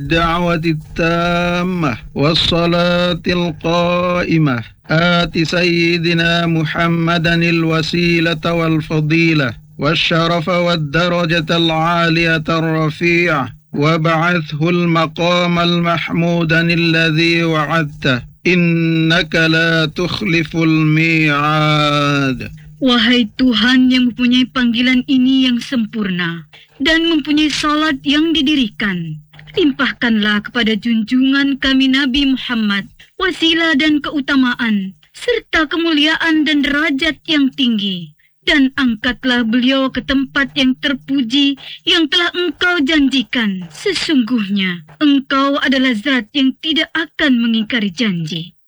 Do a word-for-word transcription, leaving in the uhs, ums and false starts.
الدعوة التامة والصلاة القائمة آت سيدنا محمدا الوسيلة والفضيلة والشرف والدرجة العالية الرفيعة وابعثه المقام المحمودا الذي وعدته إنك لا تخلف الميعاد. Wahai Tuhan yang mempunyai panggilan ini yang sempurna dan mempunyai salat yang didirikan, limpahkanlah kepada junjungan kami Nabi Muhammad wasilah dan keutamaan, serta kemuliaan dan derajat yang tinggi. Dan angkatlah beliau ke tempat yang terpuji yang telah Engkau janjikan. Sesungguhnya Engkau adalah zat yang tidak akan mengingkari janji.